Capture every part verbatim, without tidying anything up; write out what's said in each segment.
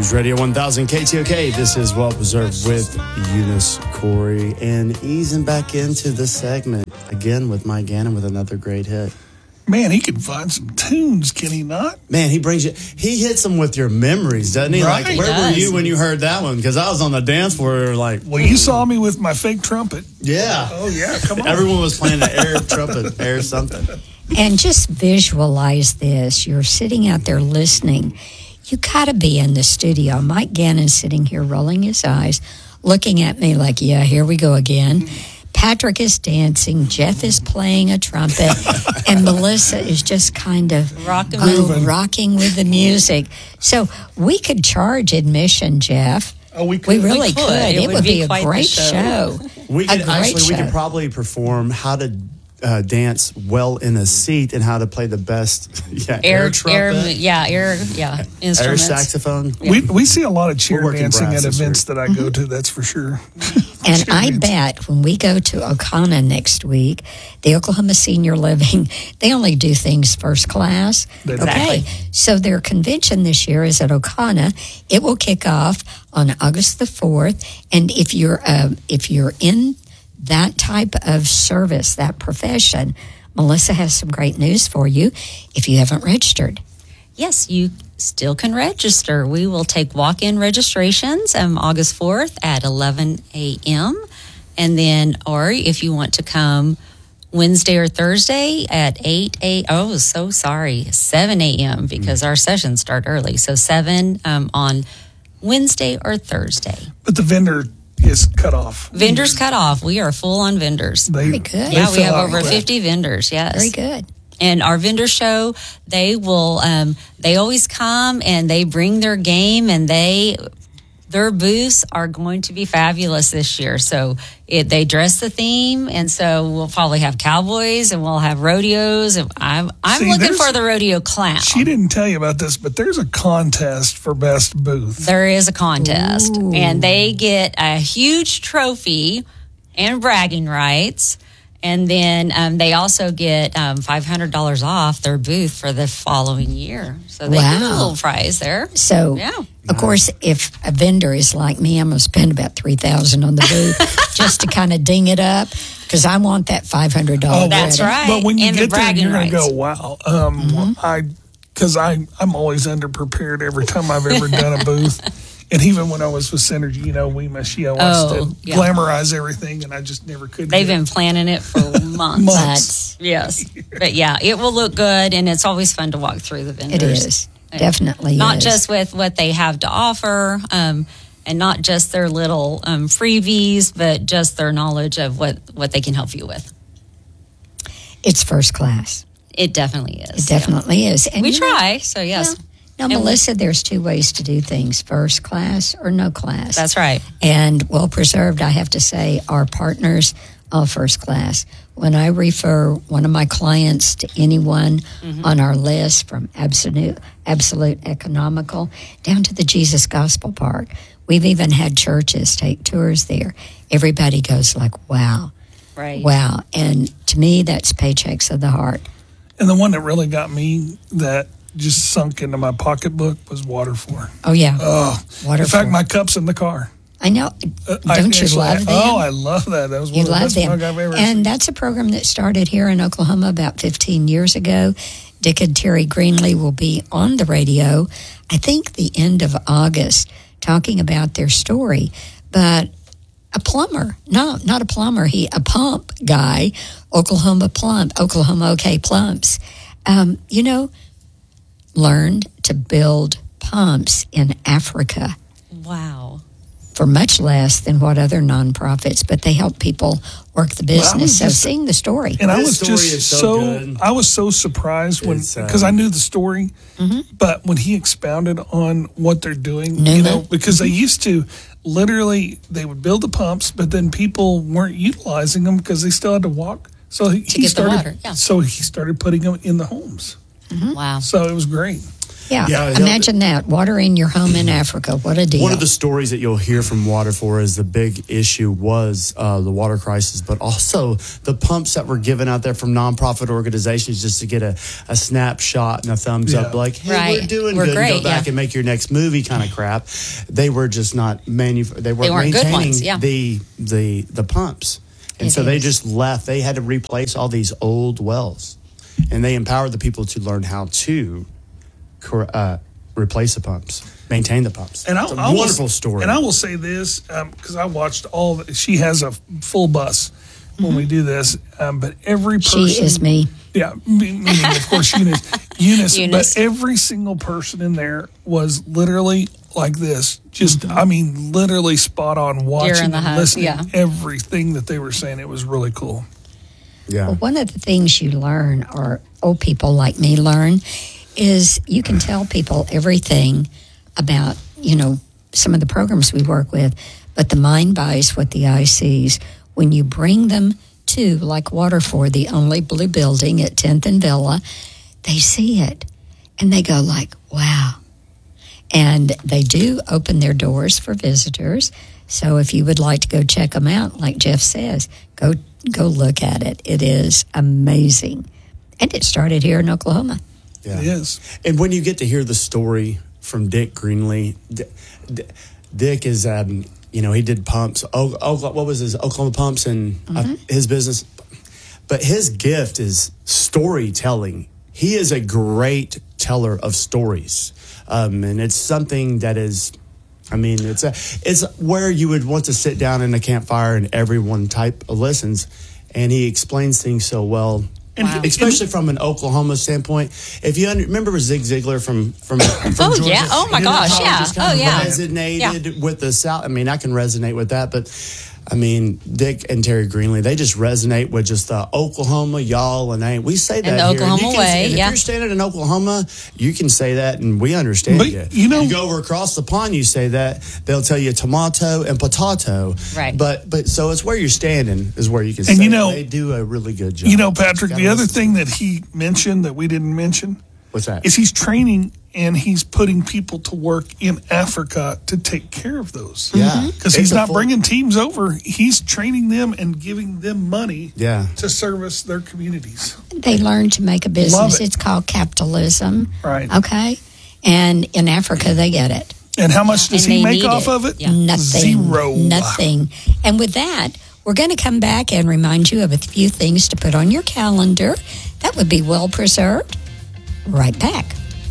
News Radio one thousand K T O K. This is Well Preserved with Eunice Corey, and easing back into the segment again with Mike Gannon with another great hit. Man, he can find some tunes, can he not? Man, he brings you, he hits them with your memories, doesn't he? Right. Like, where He were you when you heard that one? Because I was on the dance floor, like, Well, you saw me with my fake trumpet. yeah. Oh, yeah, come on. Everyone was playing an air trumpet, air something. And just visualize this. You're sitting out there listening. You got to be in the studio. Mike Gannon's sitting here rolling his eyes, looking at me like, yeah, here we go again. Patrick is dancing. Jeff is playing a trumpet. And Melissa is just kind of Rocking. oh, rocking with the music. So we could charge admission, Jeff. Oh, we could. We really We could. could. It, It would, would be, be a quite the great show. show. We A could great actually, we show. could probably perform how to uh, dance well in a seat and how to play the best yeah, air, Air, trumpet, air, yeah, air, yeah, air instruments. saxophone. We we see a lot of cheer We're working dancing brass at this events year. that I go to, that's for sure. And I Cheer dancing. bet when we go to Okana next week, the Oklahoma Senior Living, they only do things first class. They do. Okay. So their convention this year is at Okana. It will kick off on August the fourth. And if you're uh, if you're in that type of service, that profession, Melissa has some great news for you if you haven't registered. Yes, you still can register. We will take walk-in registrations um, August fourth at eleven a.m. And then, or if you want to come Wednesday or Thursday at eight a.m. Oh, so sorry, seven a.m. because our sessions start early. So seven um, on Wednesday or Thursday. But the vendor is cut off. Vendors cut off. We are full on vendors. They, Very good. they Yeah, we fill have out over quick. fifty vendors. Yes. Very good. And our vendor show, they will, um, they always come and they bring their game, and they, their booths are going to be fabulous this year. So it, they dress the theme, and so we'll probably have cowboys and we'll have rodeos. And I'm, I'm See, looking there's- for the rodeo clown. She didn't tell you about this, but there's a contest for best booth. There is a contest, and they get a huge trophy and bragging rights. And then um, they also get um, five hundred dollars off their booth for the following year. So they get a Wow. little prize there. So, Yeah. of course, if a vendor is like me, I'm going to spend about three thousand dollars on the booth just to kind of ding it up because I want that five hundred dollars. Oh, That's credit. right. But when you And the get there, bragging you're going to rights. go, wow. Um, I, because I'm always underprepared every time I've ever done a booth. And even when I was with Synergy, you know, we she wants Oh, to yeah. glamorize everything, and I just never could. They've do it. been planning it for months. Months. Yes. But yeah, it will look good, and it's always fun to walk through the vendors. It is. Definitely Not is. just with what they have to offer, um, and not just their little um, freebies, but just their knowledge of what, what they can help you with. It's first class. It definitely is. It definitely is. Yeah. And We you know- try, so yes. Now, And we- Melissa, there's two ways to do things, first class or no class. That's right. And Well Preserved, I have to say, our partners are first class. When I refer one of my clients to anyone Mm-hmm. on our list, from Absolute, Absolute Economical down to the Jesus Gospel Park, we've even had churches take tours there. Everybody goes like, wow, Right. wow. And to me, that's paychecks of the heart. And the one that really got me that just sunk into my pocketbook was Waterford. Oh, yeah. Oh, Waterford. in fact, my cup's in the car. I know. Uh, I Don't you actually- love them? Oh, I love that. That was one You of the love best them. mug I've ever And seen. that's a program that started here in Oklahoma about fifteen years ago. Dick and Terry Greenlee will be on the radio, I think the end of August, talking about their story. But a plumber, no, not a plumber, he a pump guy, Oklahoma Plumb, Oklahoma OK Plumps, um, you know, learned to build pumps in Africa Wow. for much less than what other nonprofits, but they help people work the Well, I was business. So just- seeing the story. And I This was story just is so so, good. I was so surprised when It's, uh, because I knew the story, but when he expounded on what they're doing, you Numa. know, because they used to literally they would build the pumps, but then people weren't utilizing them because they still had to walk. So he, he get the started. water, yeah. So he started putting them in the homes. Wow. So it was great. Yeah. Yeah, Imagine that. Water in your home in Africa. What a deal. One of the stories that you'll hear from Water for is the big issue was uh, the water crisis, but also the pumps that were given out there from nonprofit organizations just to get a, a snapshot and a thumbs Yeah. up, like, hey, Right. we're doing We're good. great, Go back yeah. and make your next movie kind of crap. They were just not manu- They weren't, They weren't good maintaining ones, yeah. the the the pumps, and It so they is. just left. They had to replace all these old wells, and they empowered the people to learn how to cor- uh, replace the pumps, maintain the pumps. And I, it's a I will- wonderful story. And I will say this because I watched all. The, she has a full bus when we do this, um, but every person. She is me. Yeah, me- meaning of course Eunice. Eunice, Eunice. but every single person in there was literally like this. Just, Mm-hmm. I mean, literally spot on, watching the and hut, listening yeah. everything that they were saying. It was really cool. yeah. Well, one of the things you learn, or old people like me learn, is you can tell people everything about, you know, some of the programs we work with, but the mind buys what the eye sees. When you bring them to, like Water for, the only blue building at tenth and Villa, they see it and they go like, wow. And they do open their doors for visitors. So if you would like to go check them out, like Jeff says, go go look at it. It is amazing. And it started here in Oklahoma. Yeah. It is. And when you get to hear the story from Dick Greenlee, D- D- Dick is, um, you know, he did pumps. Oh, oh, what was his Oklahoma Pumps and uh, his business? But his gift is storytelling. He is a great teller of stories, um, and it's something that is. I mean, it's a, it's where you would want to sit down in a campfire and everyone type listens, and he explains things so well. And Wow. Especially from an Oklahoma standpoint, if you under, remember Zig Ziglar from from, from Oh, Georgia, yeah. Oh, my you know gosh, how yeah. it just kind Oh, of yeah. resonated with the South. I mean, I can resonate with that, but I mean, Dick and Terry Greenlee, they just resonate with just the Oklahoma y'all and ain't. We say that And the here. Oklahoma You can- way, and yeah. If you're standing in Oklahoma, you can say that, and we understand But, you. you know- you go over across the pond, you say that, they'll tell you tomato and potato. Right. But but so it's where you're standing is where you can And say you know- they do a really good job. You know, Patrick, Gotta the other listen. thing that he mentioned that we didn't mention What's that? is he's training and he's putting people to work in Africa to take care of those. Yeah. Because It's he's a not full- bringing teams over. He's training them and giving them money Yeah. to service their communities. They learn to make a business. it. It's called capitalism. Right. Okay. And in Africa, they get it. And how much does And he they make need off it. of it? Yeah. Nothing. Zero. Nothing. And with that, we're going to come back and remind you of a few things to put on your calendar that would be well preserved. Right back.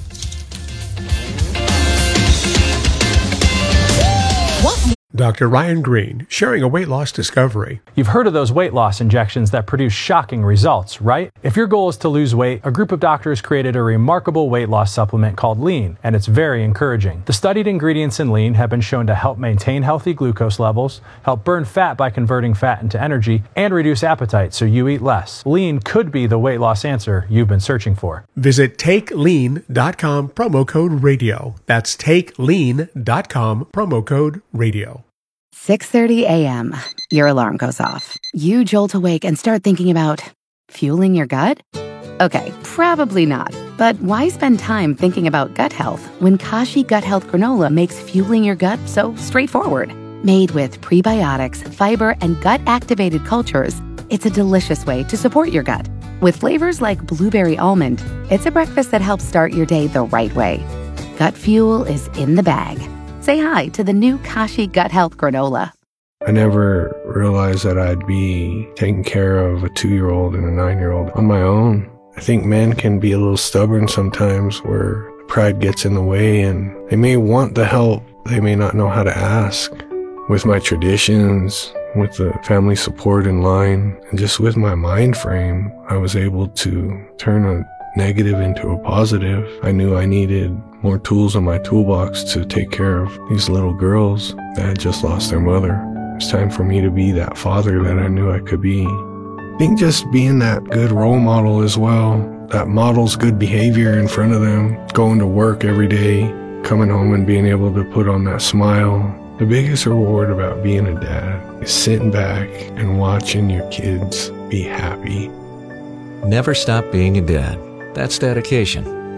Doctor Ryan Green, sharing a weight loss discovery. You've heard of those weight loss injections that produce shocking results, right? If your goal is to lose weight, a group of doctors created a remarkable weight loss supplement called Lean, and it's very encouraging. The studied ingredients in Lean have been shown to help maintain healthy glucose levels, help burn fat by converting fat into energy, and reduce appetite so you eat less. Lean could be the weight loss answer you've been searching for. Visit take lean dot com, promo code radio. That's take lean dot com, promo code radio. six thirty a.m. Your alarm goes off. You jolt awake and start thinking about fueling your gut? Okay, probably not. But why spend time thinking about gut health when Kashi Gut Health Granola makes fueling your gut so straightforward? Made with prebiotics, fiber, and gut-activated cultures, it's a delicious way to support your gut. With flavors like blueberry almond, it's a breakfast that helps start your day the right way. Gut fuel is in the bag. Say hi to the new Kashi Gut Health Granola. I never realized that I'd be taking care of a two-year-old and a nine-year-old on my own. I think men can be a little stubborn sometimes where pride gets in the way and they may want the help, they may not know how to ask. With my traditions, with the family support in line, and just with my mind frame, I was able to turn a negative into a positive. I knew I needed more tools in my toolbox to take care of these little girls that had just lost their mother. It's time for me to be that father that I knew I could be. I think just being that good role model as well, that models good behavior in front of them, going to work every day, coming home and being able to put on that smile. The biggest reward about being a dad is sitting back and watching your kids be happy. Never stop being a dad. That's dedication.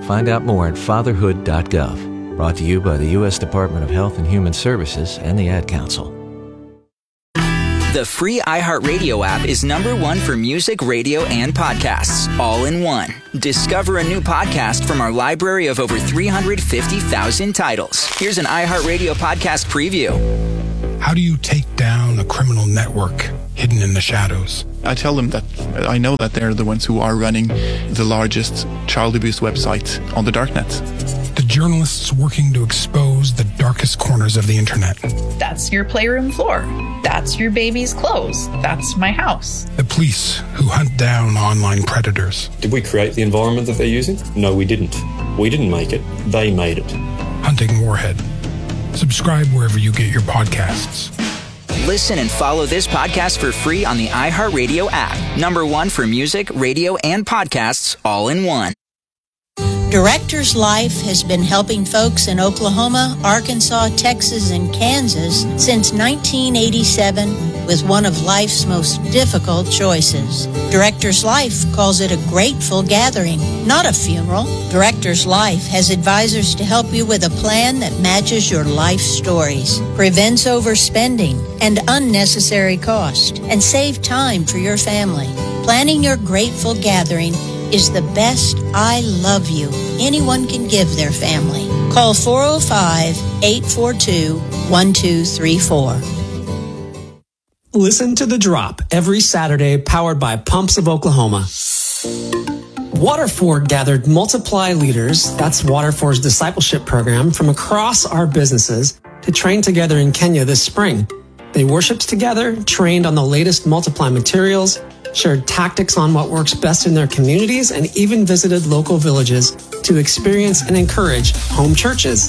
Find out more at fatherhood dot gov. Brought to you by the U S Department of Health and Human Services and the Ad Council. The free iHeartRadio app is number one for music, radio, and podcasts, all in one. Discover a new podcast from our library of over three hundred fifty thousand titles. Here's an iHeartRadio podcast preview. How do you take down a criminal network hidden in the shadows? I tell them that I know that they're the ones who are running the largest child abuse website on the darknet. The journalists working to expose the darkest corners of the internet. That's your playroom floor. That's your baby's clothes. That's my house. The police who hunt down online predators. Did we create the environment that they're using? No, we didn't. We didn't make it. They made it. Hunting Warhead. Subscribe wherever you get your podcasts. Listen and follow this podcast for free on the iHeartRadio app. Number one for music, radio, and podcasts, all in one. Director's Life has been helping folks in Oklahoma, Arkansas, Texas, and Kansas since nineteen eighty-seven with one of life's most difficult choices. Director's Life calls it a grateful gathering, not a funeral. Director's Life has advisors to help you with a plan that matches your life stories, prevents overspending and unnecessary cost, and save time for your family. Planning your grateful gathering is the best I love you anyone can give their family. Call four oh five, eight four two, one two three four. Listen to The Drop every Saturday, powered by Pumps of Oklahoma. Waterford gathered Multiply leaders, that's Waterford's discipleship program, from across our businesses to train together in Kenya this spring. They worshiped together, trained on the latest Multiply materials, shared tactics on what works best in their communities, and even visited local villages to experience and encourage home churches.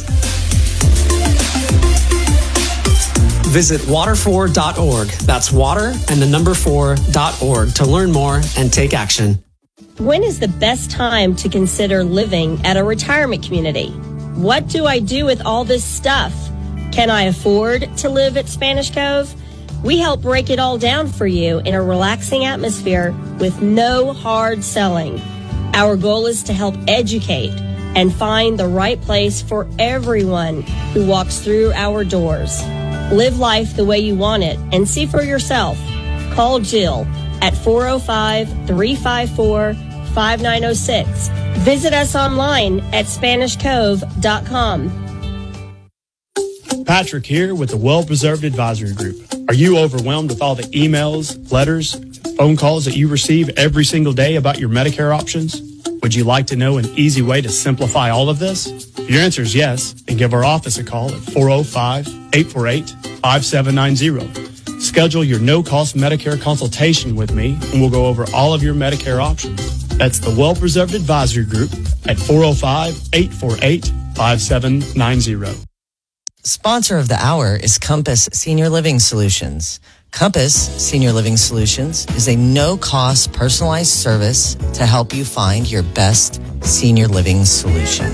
Visit waterfour dot org. That's water and the number four dot org to learn more and take action. When is the best time to consider living at a retirement community? What do I do with all this stuff? Can I afford to live at Spanish Cove? We help break it all down for you in a relaxing atmosphere with no hard selling. Our goal is to help educate and find the right place for everyone who walks through our doors. Live life the way you want it and see for yourself. Call Jill at four oh five, three five four, five nine oh six. Visit us online at spanish cove dot com. Patrick here with the Well Preserved Advisory Group. Are you overwhelmed with all the emails, letters, phone calls that you receive every single day about your Medicare options? Would you like to know an easy way to simplify all of this? If your answer is yes, then give our office a call at four oh five, eight four eight, five seven nine zero. Schedule your no-cost Medicare consultation with me, and we'll go over all of your Medicare options. That's the Well Preserved Advisory Group at four oh five, eight four eight, five seven nine zero. Sponsor of the hour is Compass Senior Living Solutions. Compass Senior Living Solutions is a no-cost personalized service to help you find your best senior living solution.